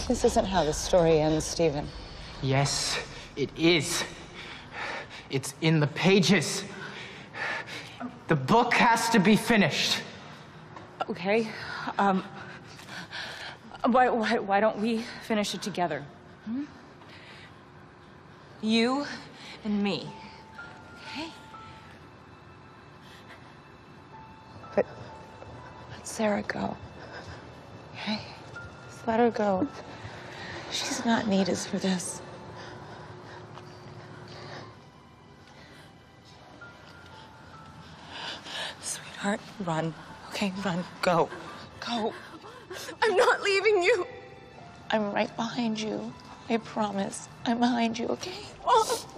This isn't how the story ends, Stephen. Yes, it is. It's in the pages. The book has to be finished. Okay. Why don't we finish it together? Hmm? You and me. Okay? But let Sarah go. Okay? Just let her go. She's not needed for this. Sweetheart, run. Okay, run. Go. Go. I'm not leaving you. I'm right behind you. I promise. I'm behind you, okay? Oh.